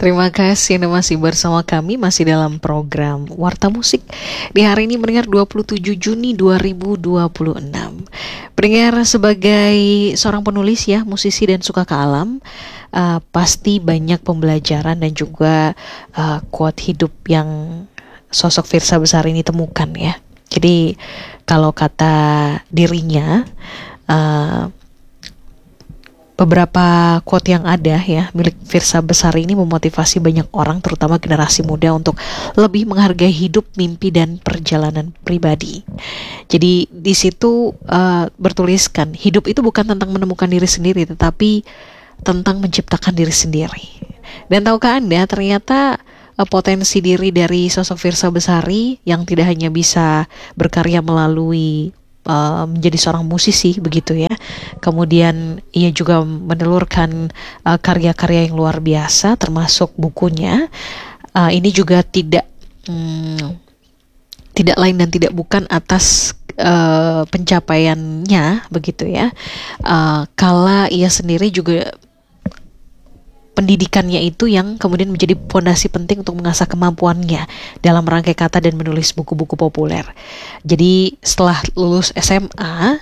Terima kasih Anda masih bersama kami, masih dalam program Warta Musik di hari ini mendengar 27 Juni 2026. Pendengar, sebagai seorang penulis ya, musisi dan suka ke alam, pasti banyak pembelajaran dan juga quote hidup yang sosok Firsa Besari ini temukan ya. Jadi kalau kata dirinya, beberapa quote yang ada ya milik Firsa Besari ini memotivasi banyak orang, terutama generasi muda, untuk lebih menghargai hidup, mimpi, dan perjalanan pribadi. Jadi di situ bertuliskan, hidup itu bukan tentang menemukan diri sendiri, tetapi tentang menciptakan diri sendiri. Dan tahukah Anda, ternyata potensi diri dari sosok Firsa Besari yang tidak hanya bisa berkarya melalui menjadi seorang musisi begitu ya. Kemudian ia juga menelurkan karya-karya yang luar biasa, termasuk bukunya. Ini juga tidak lain dan tidak bukan atas pencapaiannya begitu ya. Kala ia sendiri juga pendidikannya itu yang kemudian menjadi fondasi penting untuk mengasah kemampuannya dalam merangkai kata dan menulis buku-buku populer. Jadi setelah lulus SMA,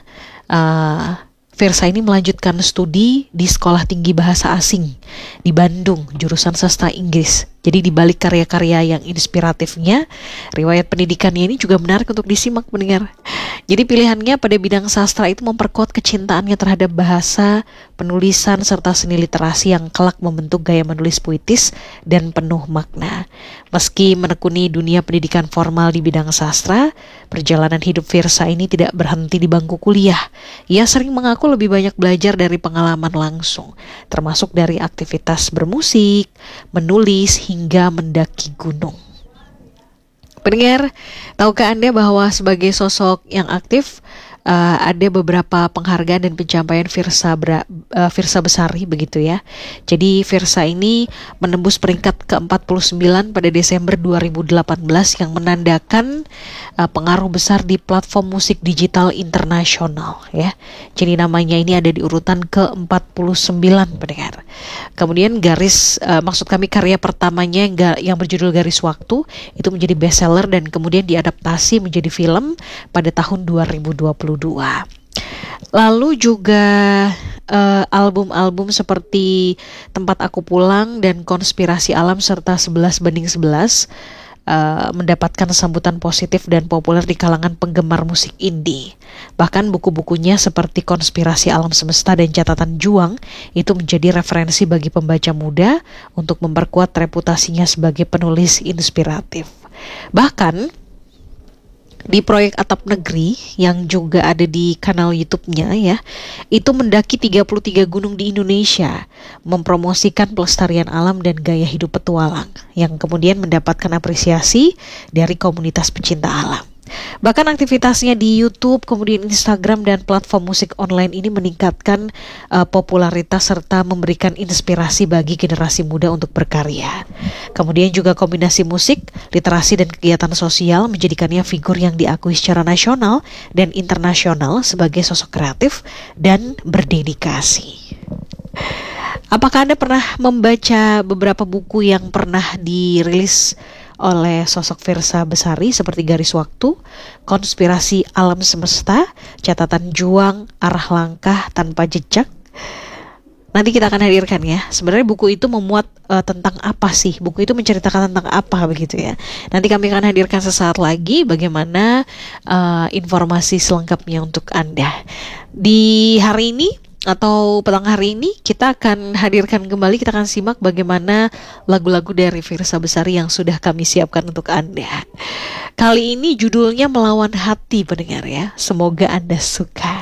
Firsa ini melanjutkan studi di Sekolah Tinggi Bahasa Asing di Bandung, jurusan sastra Inggris. Jadi di balik karya-karya yang inspiratifnya, riwayat pendidikannya ini juga menarik untuk disimak pendengar. Jadi pilihannya pada bidang sastra itu memperkuat kecintaannya terhadap bahasa, penulisan, serta seni literasi yang kelak membentuk gaya menulis puitis dan penuh makna. Meski menekuni dunia pendidikan formal di bidang sastra, perjalanan hidup Firsa ini tidak berhenti di bangku kuliah. Ia sering mengaku lebih banyak belajar dari pengalaman langsung, termasuk dari aktivitas bermusik, menulis, hingga mendaki gunung. Pendengar, tahukah Anda bahwa sebagai sosok yang aktif, ada beberapa penghargaan dan pencapaian Firsa Besari begitu ya. Jadi Firsa ini menembus peringkat ke-49 pada Desember 2018 yang menandakan pengaruh besar di platform musik digital internasional ya. Jadi namanya ini ada di urutan ke-49 pendengar. Kemudian maksud kami karya pertamanya yang berjudul Garis Waktu itu menjadi bestseller dan kemudian diadaptasi menjadi film pada tahun 2022. Lalu juga album-album seperti Tempat Aku Pulang dan Konspirasi Alam serta 11 banding 11 mendapatkan sambutan positif dan populer di kalangan penggemar musik indie. Bahkan buku-bukunya seperti Konspirasi Alam Semesta dan Catatan Juang itu menjadi referensi bagi pembaca muda untuk memperkuat reputasinya sebagai penulis inspiratif. Bahkan di proyek Atap Negeri yang juga ada di kanal YouTube-nya ya, itu mendaki 33 gunung di Indonesia, mempromosikan pelestarian alam dan gaya hidup petualang yang kemudian mendapatkan apresiasi dari komunitas pecinta alam. Bahkan aktivitasnya di YouTube, kemudian Instagram dan platform musik online ini meningkatkan popularitas serta memberikan inspirasi bagi generasi muda untuk berkarya. Kemudian juga kombinasi musik, literasi dan kegiatan sosial menjadikannya figur yang diakui secara nasional dan internasional sebagai sosok kreatif dan berdedikasi. Apakah Anda pernah membaca beberapa buku yang pernah dirilis oleh sosok Firsa Besari seperti Garis Waktu, Konspirasi Alam Semesta, Catatan Juang, Arah Langkah Tanpa Jejak? Nanti kita akan hadirkan ya. Sebenarnya buku itu memuat tentang apa sih? Buku itu menceritakan tentang apa begitu ya. Nanti kami akan hadirkan sesaat lagi bagaimana informasi selengkapnya untuk Anda. Di hari ini atau petang hari ini kita akan hadirkan kembali, kita akan simak bagaimana lagu-lagu dari Firsa Besari yang sudah kami siapkan untuk Anda. Kali ini judulnya Melawan Hati pendengar ya. Semoga Anda suka.